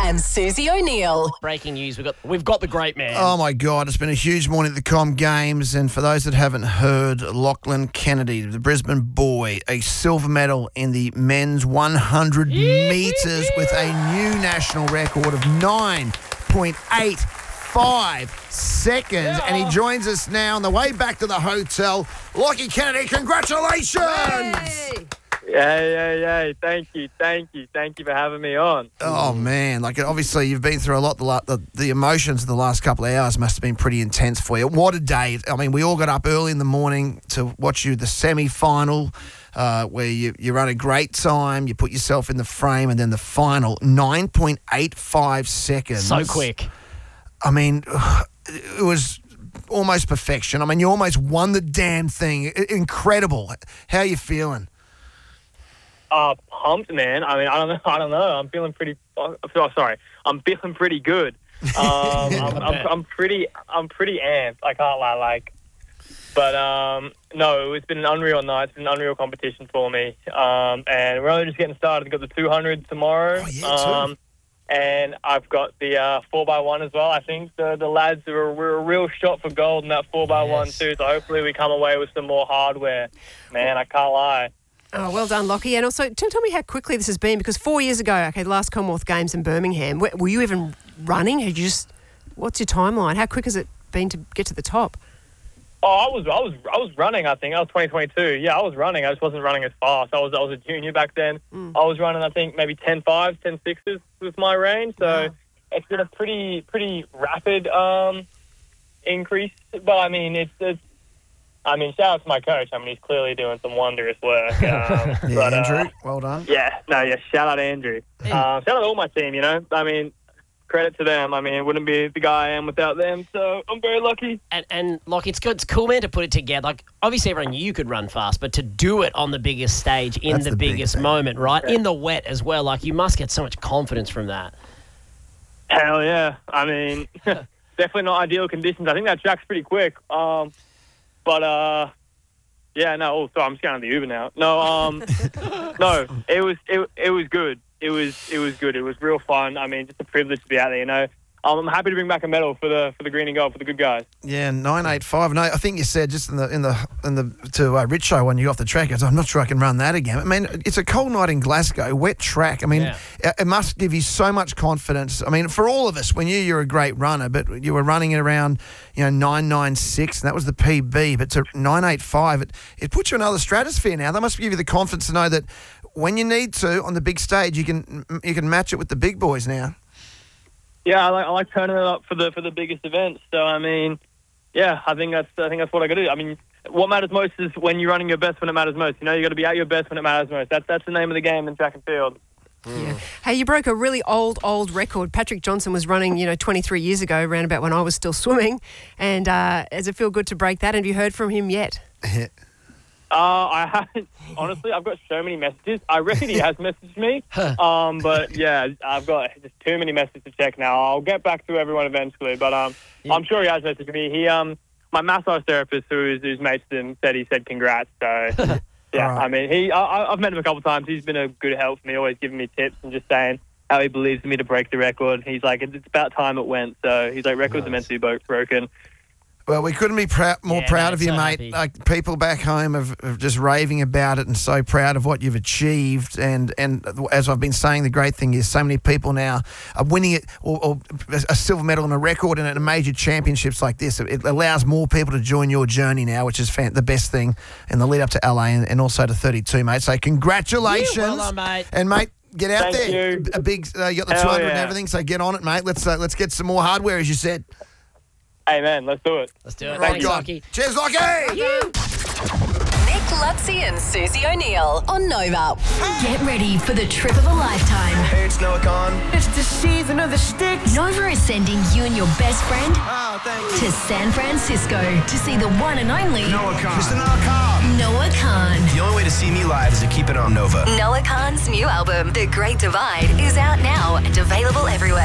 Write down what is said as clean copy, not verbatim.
and Susie O'Neill. Breaking news, we've got the great man. Oh, my God. It's been a huge morning at the Com Games. And for those that haven't heard, Lachlan Kennedy, the Brisbane boy, a silver medal in the men's 100 metres with a new national record of 9.85 seconds. And he joins us now on the way back to the hotel. Lachie Kennedy, congratulations! Hey. Yay. Thank you for having me on. Oh, man. Like, obviously, you've been through a lot. The emotions of the last couple of hours must have been pretty intense for you. What a day. I mean, we all got up early in the morning to watch you, the semi-final, where you run a great time, you put yourself in the frame, and then the final, 9.85 seconds. So quick. I mean, it was almost perfection. I mean, you almost won the damn thing. Incredible. How are you feeling? Pumped, man. I mean, I don't know. I'm feeling pretty. I'm feeling pretty good. I'm pretty amped. I can't lie. But no, it's been an unreal night. It's been an unreal competition for me. And we're only just getting started. We've got the 200 tomorrow. Oh, yeah, too. And I've got the 4x1 as well. I think the lads were a real shot for gold in that 4x1 too. So hopefully we come away with some more hardware. Man, I can't lie. Oh, well done, Lachie. And also, tell me how quickly this has been, because 4 years ago, the last Commonwealth Games in Birmingham, were you even running? What's your timeline? How quick has it been to get to the top? Oh, I was running, I think. I was 2022. Yeah, I was running. I just wasn't running as fast. I was a junior back then. I was running, I think, maybe 10.5s, 10.6s was my range. So It's been a pretty rapid increase. But, I mean, shout out to my coach. I mean, he's clearly doing some wondrous work. Andrew, well done. Shout out Andrew. Shout out to all my team, I mean, credit to them. I mean, it wouldn't be the guy I am without them, so I'm very lucky. And like, it's good. It's cool, man, to put it together. Like, obviously everyone knew you could run fast, but to do it on the biggest stage in the biggest moment, right? In the wet as well. Like, you must get so much confidence from that. Hell yeah. I mean, definitely not ideal conditions. I think that track's pretty quick. I'm just getting on the Uber now. No, it was good. It was good. It was real fun. I mean, just a privilege to be out there, I'm happy to bring back a medal for the green and gold for the good guys. Yeah, 9.85. No, I think you said just to Richo when you got off the track, I'm not sure I can run that again. I mean, it's a cold night in Glasgow, wet track. I mean, It must give you so much confidence. I mean, for all of us, we knew you were a great runner, but you were running at around 9.96, and that was the PB. But to 9.85, it puts you in another stratosphere now. That must give you the confidence to know that when you need to on the big stage, you can match it with the big boys now. Yeah, I like turning it up for the biggest events. So I mean, I think that's what I got to do. I mean, what matters most is when you're running your best when it matters most. You got to be at your best when it matters most. That's the name of the game in track and field. Yeah. Hey, you broke a really old record. Patrick Johnson was running, 23 years ago, around about when I was still swimming. And does it feel good to break that? Have you heard from him yet? I haven't. Honestly, I've got so many messages. I reckon he has messaged me. But yeah, I've got just too many messages to check now. I'll get back to everyone eventually. But I'm sure he has messaged me. He my massage therapist, who's mates with him, said congrats. So yeah, right. I mean, I've met him a couple of times. He's been a good help for me, always giving me tips and just saying how he believes in me to break the record. He's like, it's about time it went. So he's like, records are meant to be broken. Well, we couldn't be more proud of you, mate. Happy. Like, people back home are just raving about it and so proud of what you've achieved. And as I've been saying, the great thing is so many people now are winning it or a silver medal and a record in major championships like this. It allows more people to join your journey now, which is the best thing in the lead up to LA and also to 32, mate. So congratulations. Well done, mate. And, mate, get out Thank there. You. A big, you got the 200 and everything, so get on it, mate. Let's get some more hardware, as you said. Amen. Let's do it. Let's do it. Thanks, Thanks, Lachie. Cheers, Lachie. Nick Luxie and Susie O'Neill on Nova. Get ready for the trip of a lifetime. Hey, it's Noah Khan. It's the season of the sticks. Nova is sending you and your best friend Thank you. to San Francisco to see the one and only Noah Khan. Mr. Noah Khan. Noah Khan. The only way to see me live is to keep it on Nova. Noah Khan's new album, The Great Divide, is out now and available everywhere.